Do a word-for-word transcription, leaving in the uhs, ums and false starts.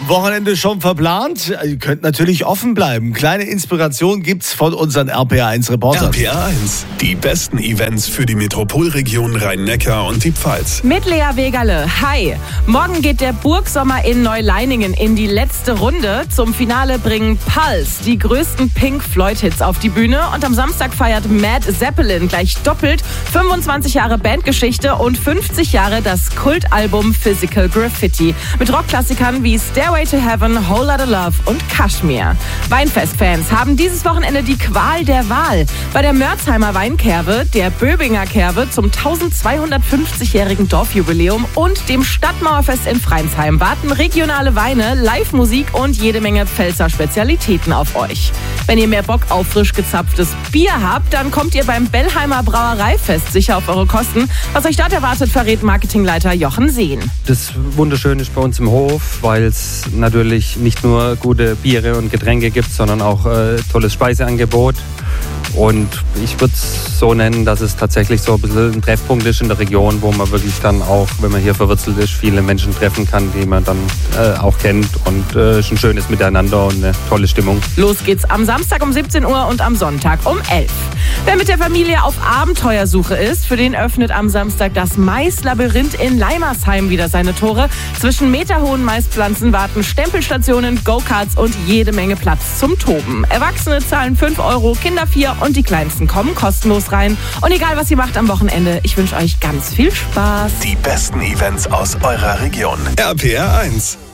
Wochenende schon verplant? Ihr könnt natürlich offen bleiben. Kleine Inspiration gibt's von unseren R P R eins Reportern. R P R eins, die besten Events für die Metropolregion Rhein-Neckar und die Pfalz. Mit Lea Wegerle. Hi. Morgen geht der Burgsommer in Neuleiningen in die letzte Runde. Zum Finale bringen Pulse die größten Pink Floyd-Hits auf die Bühne. Und am Samstag feiert Mad Zeppelin gleich doppelt fünfundzwanzig Jahre Bandgeschichte und fünfzig Jahre das Kultalbum Physical Graffiti. Mit Rockklassikern wie Stairway to Heaven, Whole Lotta Love und Kashmir. Weinfest-Fans haben dieses Wochenende die Qual der Wahl. Bei der Mörzheimer Weinkerwe, der Böbinger Kerwe zum eintausendzweihundertfünfzigjährigen Dorfjubiläum und dem Stadtmauerfest in Freinsheim warten regionale Weine, Live-Musik und jede Menge Pfälzer Spezialitäten auf euch. Wenn ihr mehr Bock auf frisch gezapftes Bier habt, dann kommt ihr beim Bellheimer Brauereifest sicher auf eure Kosten. Was euch dort erwartet, verrät Marketingleiter Jochen Sehn. Das Wunderschöne ist bei uns im Hof, weil es natürlich nicht nur gute Biere und Getränke gibt, sondern auch äh, tolles Speiseangebot. Und ich würde es so nennen, dass es tatsächlich so ein bisschen ein Treffpunkt ist in der Region, wo man wirklich dann auch, wenn man hier verwurzelt ist, viele Menschen treffen kann, die man dann äh, auch kennt. Und äh, ist ein schönes Miteinander und eine tolle Stimmung. Los geht's am Samstag um siebzehn Uhr und am Sonntag um elf. Wer mit der Familie auf Abenteuersuche ist, für den öffnet am Samstag das Maislabyrinth in Leimersheim wieder seine Tore. Zwischen meterhohen Maispflanzen warten Stempelstationen, Go-Karts und jede Menge Platz zum Toben. Erwachsene zahlen fünf Euro, Kinder vier und die Kleinsten kommen kostenlos rein. Und egal, was ihr macht am Wochenende, ich wünsche euch ganz viel Spaß. Die besten Events aus eurer Region. R P R eins.